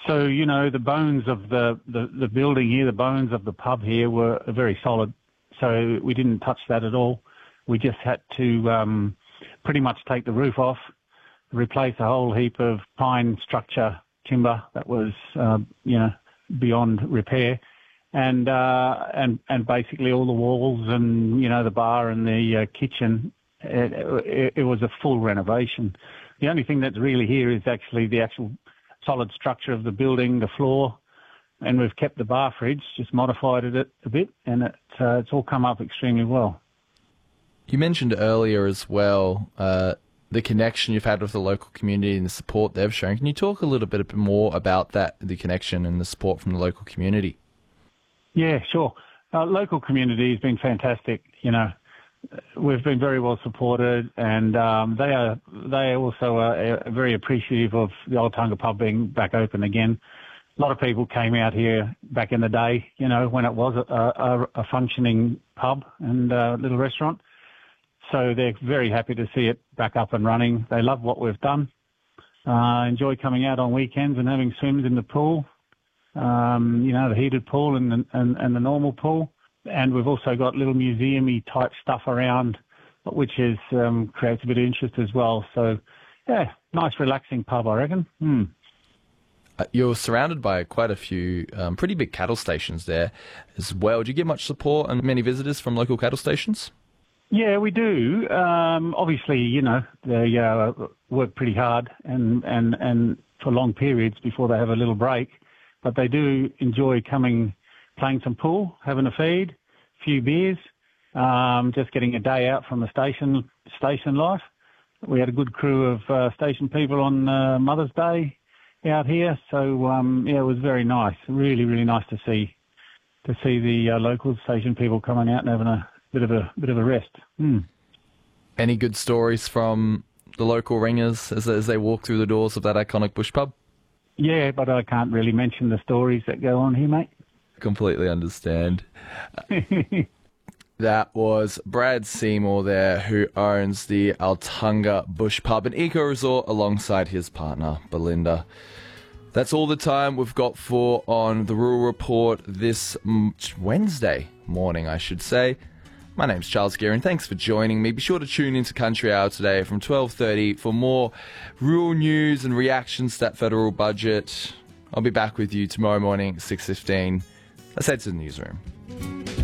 So, the bones of the building here, the bones of the pub here were very solid. So we didn't touch that at all. We just had to pretty much take the roof off, replace a whole heap of pine structure timber that was, beyond repair. And basically all the walls and, the bar and the kitchen, it was a full renovation. The only thing that's really here is actually the actual solid structure of the building, the floor, and we've kept the bar fridge, just modified it a bit, and it's all come up extremely well. You mentioned earlier as well the connection you've had with the local community and the support they've shown. Can you talk a little bit more about that, the connection and the support from the local community? Yeah, sure. Local community has been fantastic. We've been very well supported, and they also are very appreciative of the Old Tonga pub being back open again. A lot of people came out here back in the day, when it was a functioning pub and little restaurant. So they're very happy to see it back up and running. They love what we've done. Enjoy coming out on weekends and having swims in the pool, the heated pool and the normal pool. And we've also got little museum-y type stuff around, which creates a bit of interest as well. So, yeah, nice relaxing pub, I reckon. You're surrounded by quite a few pretty big cattle stations there as well. Do you get much support and many visitors from local cattle stations? Yeah, we do. Obviously, they work pretty hard and for long periods before they have a little break. But they do enjoy coming, playing some pool, having a feed, a few beers, just getting a day out from the station life. We had a good crew of station people on Mother's Day out here, so it was very nice. Really, really nice to see the local station people coming out and having a bit of a rest. Any good stories from the local ringers as they walk through the doors of that iconic bush pub? Yeah, but I can't really mention the stories that go on here, mate. Completely understand. That was Brad Seymour there, who owns the Old Tonga Bush Pub and Eco Resort alongside his partner, Belinda. That's all the time we've got for on the Rural Report this Wednesday morning, I should say. My name's Charles Gearin. Thanks for joining me. Be sure to tune into Country Hour today from 12:30 for more rural news and reactions to that federal budget. I'll be back with you tomorrow morning at 6:15. Let's head to the newsroom.